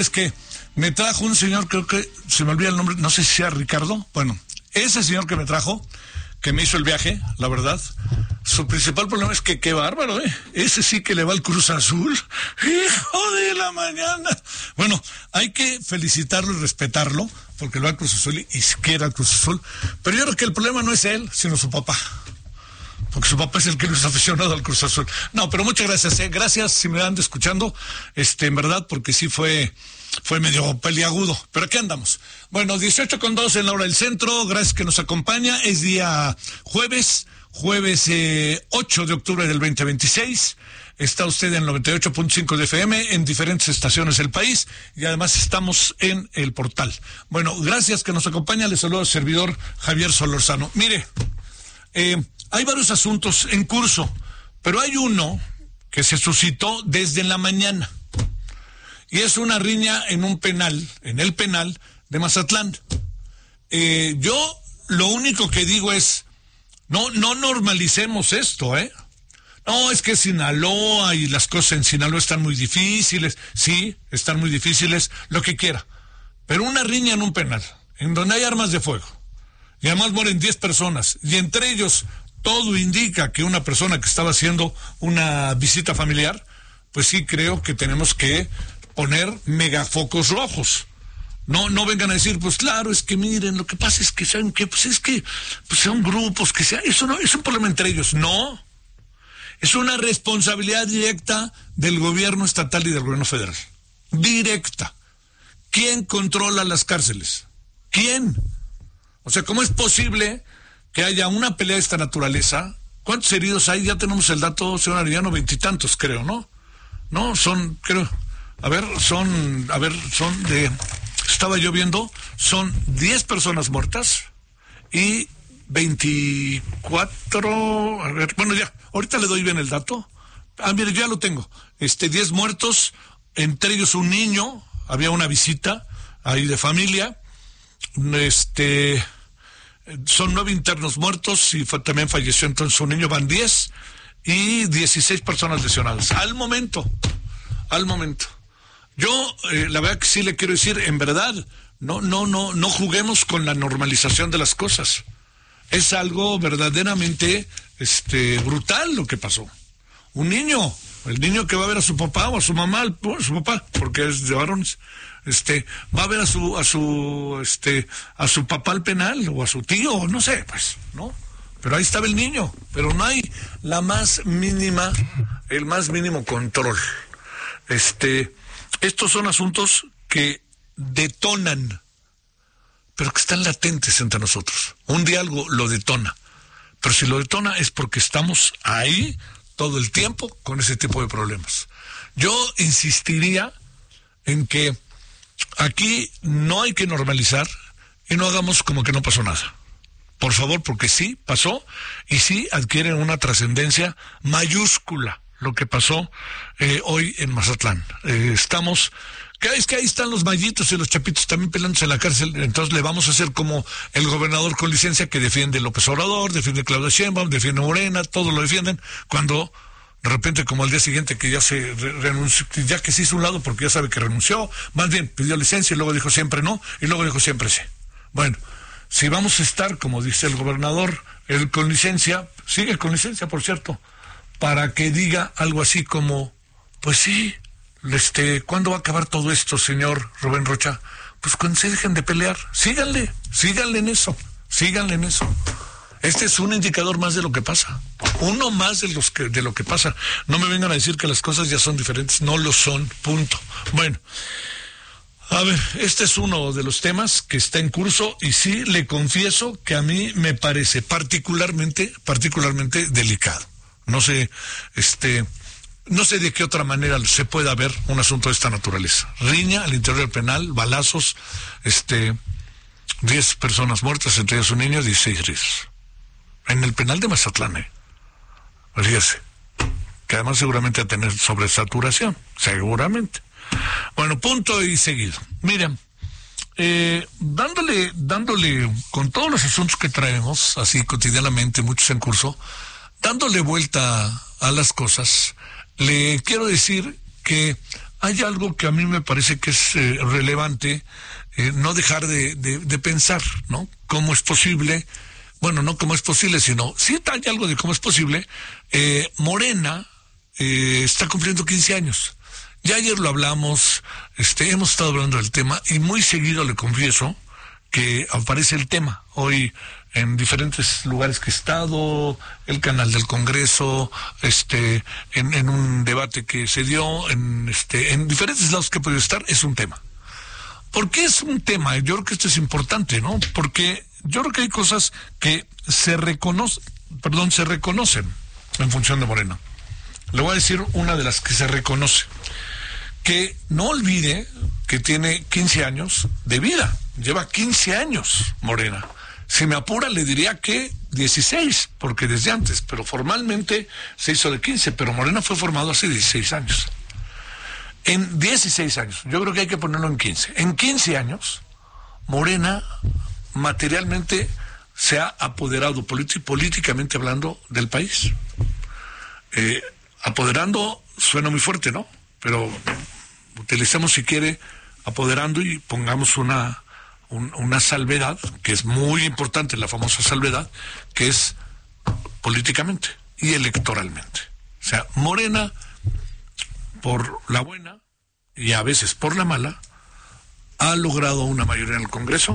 Es que me trajo un señor, creo que se me olvida el nombre, no sé si sea Ricardo. Bueno, ese señor que me trajo, que me hizo el viaje, la verdad, su principal problema es que qué bárbaro, ese sí que le va al Cruz Azul, hijo de la mañana. Bueno, hay que felicitarlo y respetarlo, porque lo va al Cruz Azul y quiere al Cruz Azul, pero yo creo que el problema no es él, sino su papá, porque su papá es el que lo es aficionado al Cruz Azul. No, pero muchas gracias, gracias si me andan escuchando, en verdad, porque sí fue medio peliagudo, pero aquí andamos. Bueno, 18:02 en la hora del centro, gracias que nos acompaña, es día jueves 8 de octubre del 2026, está usted en 98.5 de FM, en diferentes estaciones del país, y además estamos en el portal. Bueno, gracias que nos acompaña, le saludo al servidor Javier Solorzano. Mire, hay varios asuntos en curso, pero hay uno que se suscitó desde la mañana. Y es una riña en el penal de Mazatlán. Yo lo único que digo es, no normalicemos esto, No, es que Sinaloa y las cosas en Sinaloa están muy difíciles. Sí, están muy difíciles, lo que quiera. Pero una riña en un penal, en donde hay armas de fuego, y además mueren 10 personas, y entre ellos todo indica que una persona que estaba haciendo una visita familiar, pues sí creo que tenemos que poner megafocos rojos. No vengan a decir, pues claro, es que miren, lo que pasa es que, ¿saben qué? Pues es que son grupos, que sea, eso no es un problema entre ellos. No, es una responsabilidad directa del gobierno estatal y del gobierno federal. Directa. ¿Quién controla las cárceles? ¿Quién? O sea, ¿cómo es posible que haya una pelea de esta naturaleza? ¿Cuántos heridos hay? Ya tenemos el dato, señor Arellano, 20 y tantos, creo, ¿no? No, son, creo... estaba yo viendo, son 10 personas muertas y 24, ya, ahorita le doy bien el dato. Mire, ya lo tengo. 10 muertos, entre ellos un niño, había una visita ahí de familia. Son 9 internos muertos y también falleció entonces un niño, van 10 y 16 personas lesionadas. Al momento. Yo, la verdad que sí le quiero decir, en verdad, no juguemos con la normalización de las cosas. Es algo verdaderamente, brutal lo que pasó. Un niño, el niño que va a ver a su papá o a su mamá, su papá, porque es de varones, va a ver a su papá al penal, o a su tío, no sé, pues, ¿no? Pero ahí estaba el niño, pero no hay el más mínimo control. Estos son asuntos que detonan, pero que están latentes entre nosotros. Un día algo lo detona, pero si lo detona es porque estamos ahí todo el tiempo con ese tipo de problemas. Yo insistiría en que aquí no hay que normalizar y no hagamos como que no pasó nada. Por favor, porque sí pasó y sí adquiere una trascendencia mayúscula lo que pasó hoy en Mazatlán. Es que ahí están los mallitos y los chapitos también peleándose en la cárcel, entonces le vamos a hacer como el gobernador con licencia que defiende López Obrador, defiende Claudia Sheinbaum, defiende Morena, todos lo defienden, cuando de repente como al día siguiente que ya se renunció, ya que se hizo un lado porque ya sabe que renunció, más bien pidió licencia y luego dijo siempre no, y luego dijo siempre sí. Bueno, si vamos a estar, como dice el gobernador, él con licencia, sigue con licencia, por cierto, para que diga algo así como, pues sí, ¿cuándo va a acabar todo esto, señor Rubén Rocha? Pues cuando se dejen de pelear, síganle en eso. Este es un indicador más de lo que pasa, uno más de lo que pasa. No me vengan a decir que las cosas ya son diferentes, no lo son, punto. Bueno, a ver, este es uno de los temas que está en curso y sí le confieso que a mí me parece particularmente delicado. No sé de qué otra manera se pueda ver un asunto de esta naturaleza. Riña al interior del penal, balazos, 10 personas muertas, entre ellas un niño, 16 heridos. En el penal de Mazatlán, fíjese, que además seguramente va a tener sobresaturación, seguramente. Bueno, punto y seguido. Miren, dándole con todos los asuntos que traemos, así cotidianamente, muchos en curso, dándole vuelta a las cosas, le quiero decir que hay algo que a mí me parece que es relevante, no dejar de pensar, ¿no? ¿Cómo es posible? Bueno, no cómo es posible, sino sí hay algo de cómo es posible. Morena está cumpliendo 15 años. Ya ayer lo hablamos, hemos estado hablando del tema y muy seguido le confieso que aparece el tema. Hoy en diferentes lugares que he estado, el canal del Congreso, en un debate que se dio, en diferentes lados que he podido estar, es un tema. ¿Por qué es un tema? Yo creo que esto es importante, ¿no? Porque yo creo que hay cosas que se reconocen en función de Morena. Le voy a decir una de las que se reconoce. Que no olvide que tiene 15 años de vida. Lleva 15 años Morena. Si me apura le diría que 16, porque desde antes, pero formalmente se hizo de 15, pero Morena fue formado hace 16 años. En 16 años, yo creo que hay que ponerlo en 15. En 15 años, Morena materialmente se ha apoderado políticamente hablando del país. Apoderando suena muy fuerte, ¿no? Pero utilicemos, si quiere, apoderando, y pongamos una salvedad, que es muy importante, la famosa salvedad, que es políticamente y electoralmente. O sea, Morena, por la buena y a veces por la mala, ha logrado una mayoría en el Congreso,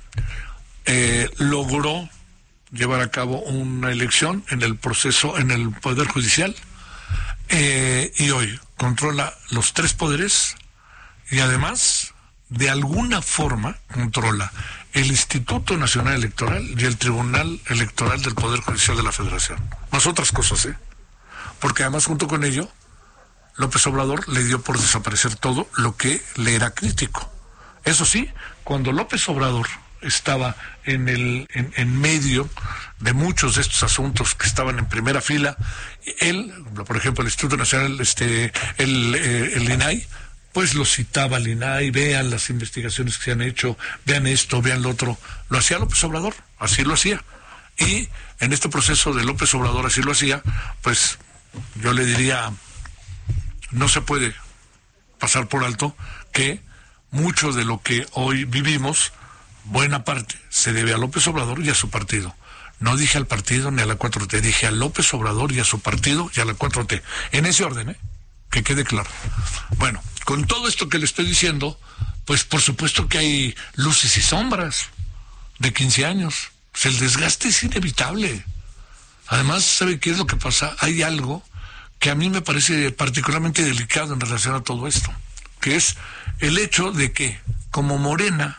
logró llevar a cabo una elección en el proceso, en el Poder Judicial, y hoy controla los 3 poderes y además de alguna forma controla el Instituto Nacional Electoral y el Tribunal Electoral del Poder Judicial de la Federación. Más otras cosas, porque además junto con ello López Obrador le dio por desaparecer todo lo que le era crítico. Eso sí, cuando López Obrador estaba en medio de muchos de estos asuntos que estaban en primera fila, él, por ejemplo, el Instituto Nacional, el INAI, pues lo citaba al INAI, vean las investigaciones que se han hecho, vean esto, vean lo otro. Lo hacía López Obrador, así lo hacía. Y en este proceso de López Obrador así lo hacía, pues yo le diría, no se puede pasar por alto que mucho de lo que hoy vivimos, buena parte, se debe a López Obrador y a su partido. No dije al partido ni a la 4T, dije a López Obrador y a su partido y a la 4T. En ese orden, que quede claro. Bueno, con todo esto que le estoy diciendo, pues por supuesto que hay luces y sombras de 15 años. Pues el desgaste es inevitable. Además, ¿sabe qué es lo que pasa? Hay algo que a mí me parece particularmente delicado en relación a todo esto, que es el hecho de que como Morena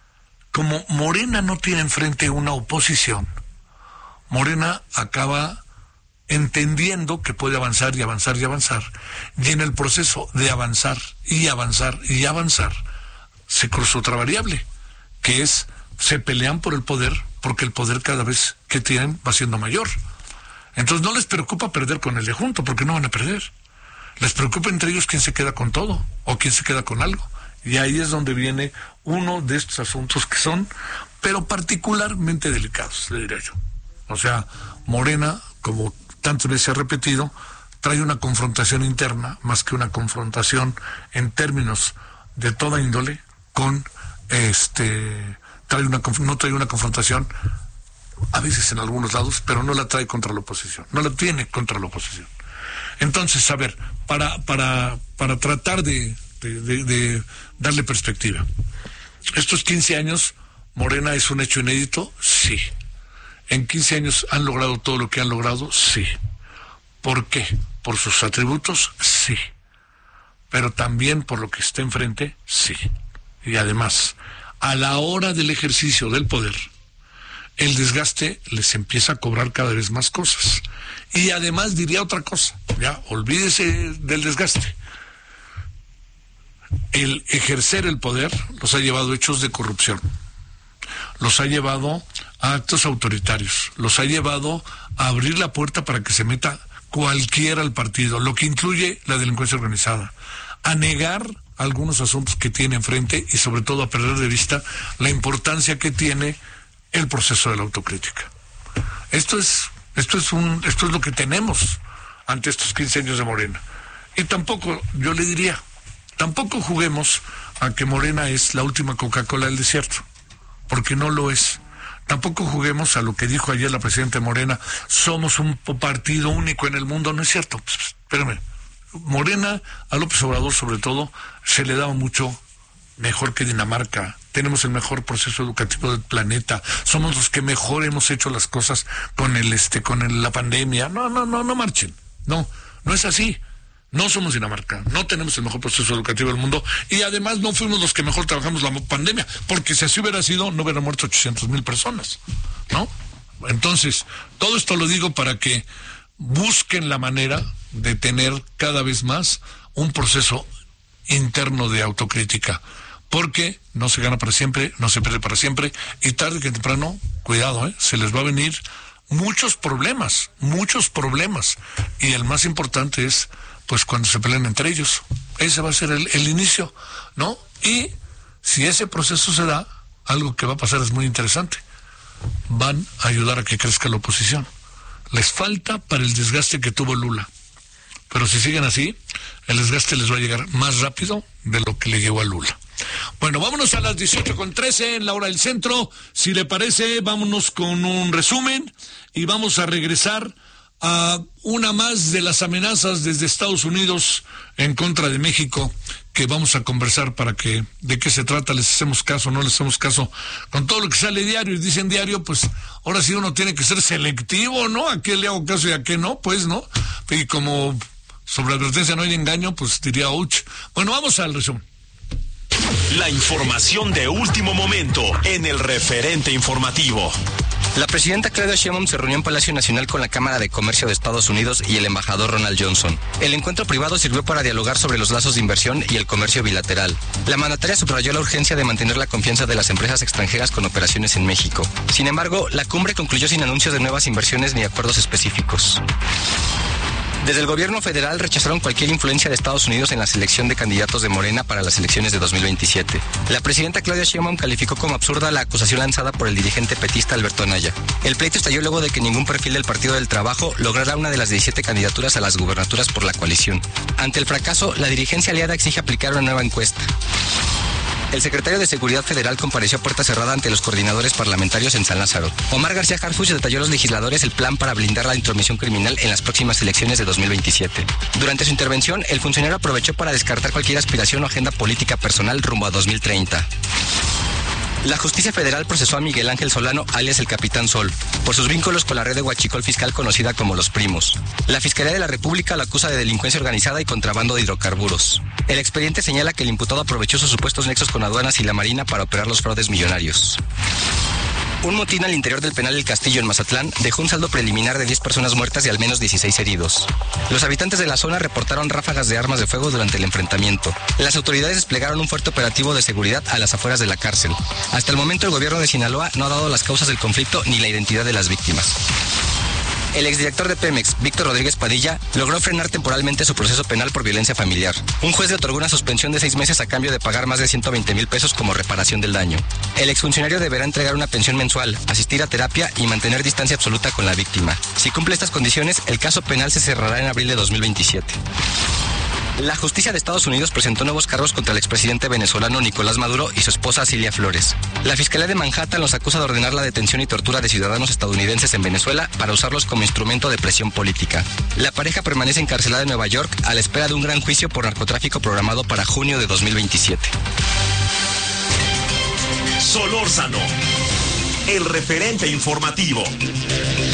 no tiene enfrente una oposición, Morena acaba entendiendo que puede avanzar y avanzar y avanzar, y en el proceso de avanzar y avanzar y avanzar se cruza otra variable, que es, se pelean por el poder, porque el poder cada vez que tienen va siendo mayor. Entonces no les preocupa perder con el de junto, porque no van a perder. Les preocupa entre ellos quién se queda con todo, o quién se queda con algo. Y ahí es donde viene uno de estos asuntos que son, pero particularmente delicados, le diré yo. O sea, Morena, como tantas veces se ha repetido, trae una confrontación interna, más que una confrontación en términos de toda índole, con no trae una confrontación, a veces en algunos lados, pero no la trae contra la oposición, no la tiene contra la oposición. Entonces, a ver, para tratar de darle perspectiva, estos 15 años, Morena es un hecho inédito, sí. En 15 años han logrado todo lo que han logrado, sí. ¿Por qué? ¿Por sus atributos? Sí. Pero también por lo que está enfrente, sí. Y además, a la hora del ejercicio del poder, el desgaste les empieza a cobrar cada vez más cosas. Y además diría otra cosa, ya, olvídese del desgaste. El ejercer el poder los ha llevado a hechos de corrupción, los ha llevado a actos autoritarios, los ha llevado a abrir la puerta para que se meta cualquiera al partido, lo que incluye la delincuencia organizada, a negar algunos asuntos que tiene enfrente y sobre todo a perder de vista la importancia que tiene el proceso de la autocrítica. Esto es lo que tenemos ante estos 15 años de Morena. Y tampoco yo le diría, tampoco juguemos a que Morena es la última Coca-Cola del desierto, porque no lo es. Tampoco juguemos a lo que dijo ayer la presidenta Morena, somos un partido único en el mundo. No es cierto. Espérame. Morena, a López Obrador sobre todo, se le daba mucho mejor que Dinamarca. Tenemos el mejor proceso educativo del planeta. Somos los que mejor hemos hecho las cosas con la pandemia. No marchen. No es así. No somos Dinamarca, no tenemos el mejor proceso educativo del mundo y además no fuimos los que mejor trabajamos la pandemia, porque si así hubiera sido, no hubieran muerto 800,000 personas, ¿no? Entonces, todo esto lo digo para que busquen la manera de tener cada vez más un proceso interno de autocrítica, porque no se gana para siempre, no se pierde para siempre, y tarde que temprano, cuidado, se les va a venir muchos problemas, y el más importante es pues cuando se peleen entre ellos. Ese va a ser el inicio, ¿no? Y si ese proceso se da, algo que va a pasar es muy interesante. Van a ayudar a que crezca la oposición. Les falta para el desgaste que tuvo Lula. Pero si siguen así, el desgaste les va a llegar más rápido de lo que le llegó a Lula. Bueno, vámonos a las 18:13 en la hora del centro. Si le parece, vámonos con un resumen y vamos a regresar a una más de las amenazas desde Estados Unidos en contra de México, que vamos a conversar para que de qué se trata, les hacemos caso, no les hacemos caso, con todo lo que sale diario y dicen diario, pues ahora sí uno tiene que ser selectivo, ¿no? ¿A qué le hago caso y a qué no? Pues, ¿no? Y como sobre advertencia no hay engaño, pues diría ouch. Bueno, vamos al resumen. La información de último momento en el referente informativo. La presidenta Claudia Sheinbaum se reunió en Palacio Nacional con la Cámara de Comercio de Estados Unidos y el embajador Ronald Johnson. El encuentro privado sirvió para dialogar sobre los lazos de inversión y el comercio bilateral. La mandataria subrayó la urgencia de mantener la confianza de las empresas extranjeras con operaciones en México. Sin embargo, la cumbre concluyó sin anuncios de nuevas inversiones ni acuerdos específicos. Desde el gobierno federal rechazaron cualquier influencia de Estados Unidos en la selección de candidatos de Morena para las elecciones de 2027. La presidenta Claudia Sheinbaum calificó como absurda la acusación lanzada por el dirigente petista Alberto Anaya. El pleito estalló luego de que ningún perfil del Partido del Trabajo lograra una de las 17 candidaturas a las gubernaturas por la coalición. Ante el fracaso, la dirigencia aliada exige aplicar una nueva encuesta. El secretario de Seguridad Federal compareció a puerta cerrada ante los coordinadores parlamentarios en San Lázaro. Omar García Harfuch detalló a los legisladores el plan para blindar la intromisión criminal en las próximas elecciones de 2027. Durante su intervención, el funcionario aprovechó para descartar cualquier aspiración o agenda política personal rumbo a 2030. La justicia federal procesó a Miguel Ángel Solano, alias el Capitán Sol, por sus vínculos con la red de huachicol fiscal conocida como Los Primos. La Fiscalía de la República lo acusa de delincuencia organizada y contrabando de hidrocarburos. El expediente señala que el imputado aprovechó sus supuestos nexos con aduanas y la Marina para operar los fraudes millonarios. Un motín al interior del penal El Castillo en Mazatlán dejó un saldo preliminar de 10 personas muertas y al menos 16 heridos. Los habitantes de la zona reportaron ráfagas de armas de fuego durante el enfrentamiento. Las autoridades desplegaron un fuerte operativo de seguridad a las afueras de la cárcel. Hasta el momento el gobierno de Sinaloa no ha dado las causas del conflicto ni la identidad de las víctimas. El exdirector de Pemex, Víctor Rodríguez Padilla, logró frenar temporalmente su proceso penal por violencia familiar. Un juez le otorgó una suspensión de 6 meses a cambio de pagar más de 120,000 pesos como reparación del daño. El exfuncionario deberá entregar una pensión mensual, asistir a terapia y mantener distancia absoluta con la víctima. Si cumple estas condiciones, el caso penal se cerrará en abril de 2027. La justicia de Estados Unidos presentó nuevos cargos contra el expresidente venezolano Nicolás Maduro y su esposa Cilia Flores. La Fiscalía de Manhattan los acusa de ordenar la detención y tortura de ciudadanos estadounidenses en Venezuela para usarlos como instrumento de presión política. La pareja permanece encarcelada en Nueva York a la espera de un gran juicio por narcotráfico programado para junio de 2027. Solórzano, el referente informativo.